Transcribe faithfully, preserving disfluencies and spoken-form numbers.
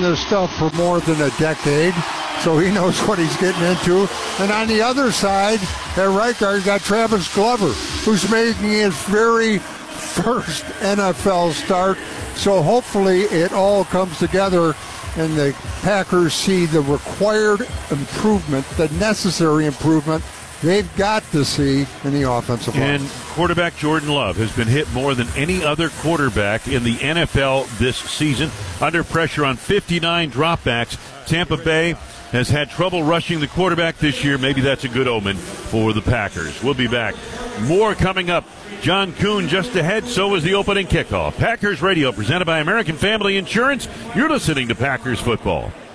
watching this stuff for more than a decade, so he knows what he's getting into. And on the other side, at right guard, you got Travis Glover, who's making his very first N F L start. So hopefully it all comes together and the Packers see the required improvement, the necessary improvement they've got to see in the offensive line. And quarterback Jordan Love has been hit more than any other quarterback in the N F L this season. Under pressure on fifty-nine dropbacks. Tampa Bay has had trouble rushing the quarterback this year. Maybe that's a good omen for the Packers. We'll be back. More coming up. John Kuhn just ahead. So is the opening kickoff. Packers Radio presented by American Family Insurance. You're listening to Packers Football.